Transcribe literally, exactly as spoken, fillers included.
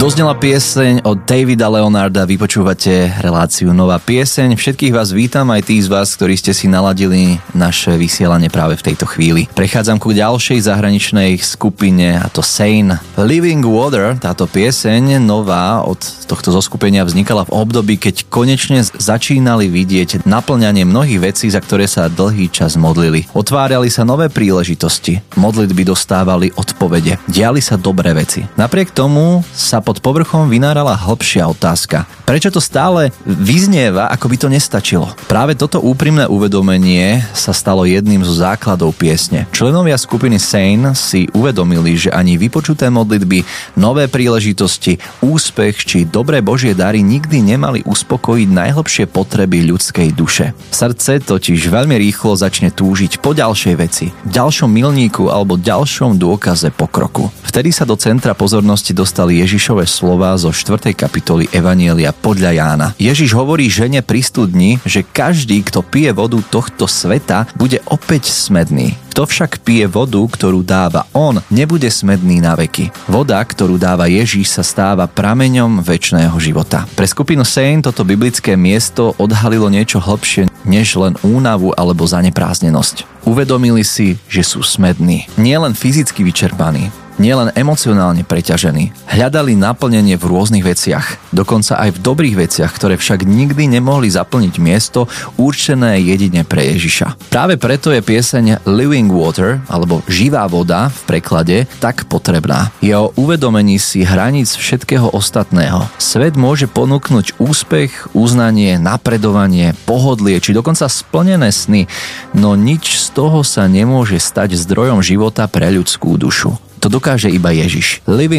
Doznela pieseň od Davida Leonarda, vypočúvate reláciu Nová pieseň. Všetkých vás vítam, aj tí z vás, ktorí ste si naladili naše vysielanie práve v tejto chvíli. Prechádzam ku ďalšej zahraničnej skupine, a to Sane. Living Water, táto pieseň nová od tohto zoskupenia vznikala v období, keď konečne začínali vidieť naplňanie mnohých vecí, za ktoré sa dlhý čas modlili. Otvárali sa nové príležitosti, modlitby dostávali odpovede, diali sa dobré veci. Napriek tomu sa pod povrchom vynárala hlbšia otázka. Prečo to stále vyznieva, ako by to nestačilo? Práve toto úprimné uvedomenie sa stalo jedným zo základov piesne. Členovia skupiny Sane si uvedomili, že ani vypočuté modlitby, nové príležitosti, úspech či dobré Božie dary nikdy nemali uspokojiť najhlbšie potreby ľudskej duše. Srdce totiž veľmi rýchlo začne túžiť po ďalšej veci, ďalšom milníku alebo ďalšom dôkaze pokroku. Vtedy sa do centra pozornosti dostali Ježišove slová zo štvrtej kapitoly Evanjelia podľa Jána. Ježiš hovorí žene pri studni, že každý, kto pije vodu tohto sveta, bude opäť smedný. Kto však pije vodu, ktorú dáva on, nebude smedný na veky. Voda, ktorú dáva Ježiš, sa stáva prameňom večného života. Pre skupinu Sane toto biblické miesto odhalilo niečo hlbšie než len únavu alebo zaneprázdnenosť. Uvedomili si, že sú smední. Nie len fyzicky vyčerpaní, nielen emocionálne preťažení. Hľadali naplnenie v rôznych veciach, dokonca aj v dobrých veciach, ktoré však nikdy nemohli zaplniť miesto určené jedine pre Ježiša. Práve preto je pieseň Living Water, alebo Živá voda v preklade, tak potrebná. Je o uvedomení si hraníc všetkého ostatného. Svet môže ponúknuť úspech, uznanie, napredovanie, pohodlie, či dokonca splnené sny, no nič z toho sa nemôže stať zdrojom života pre ľudskú dušu. To dokáže iba Ježiš. Living